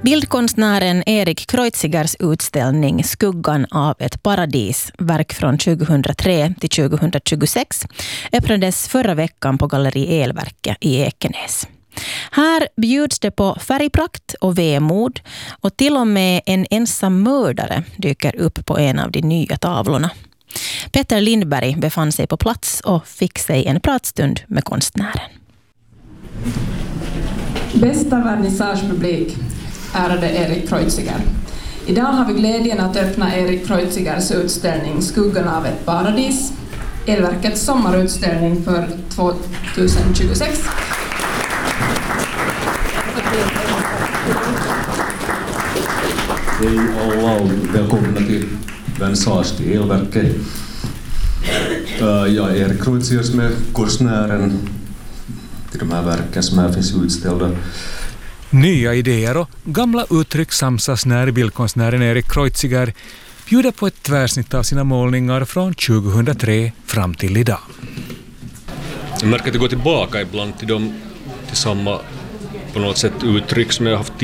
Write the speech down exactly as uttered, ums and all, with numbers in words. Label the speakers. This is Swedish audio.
Speaker 1: Bildkonstnären Erik Kreutzigers utställning Skuggan av ett paradis, verk från tjugohundratre till tjugohundratjugosex, öppnades förra veckan på Galleri Elverket i Ekenäs. Här bjuds det på färgprakt och vemod, och till och med en ensam mördare dyker upp på en av de nya tavlorna. Peter Lindberg befann sig på plats och fick sig en pratstund med konstnären.
Speaker 2: Bästa vernissagepublik, ärade Erik Kreutziger. Idag har vi glädjen att öppna Erik Kreutzigers utställning Skuggan av ett paradis, Elverkets sommarutställning för tjugohundratjugosex.
Speaker 3: Hej alla och välkomna till vernissage till Elverket. Jag är Erik Kreutziger som är konstnären till de här verken som här finns utställda.
Speaker 4: Nya idéer och gamla uttryck samsas när bildkonstnären Erik Kreutziger bjuder på ett tvärsnitt av sina målningar från tjugohundratre fram till idag.
Speaker 5: Jag märker att det går tillbaka ibland till, dem, till samma på något sätt uttryck som jag har haft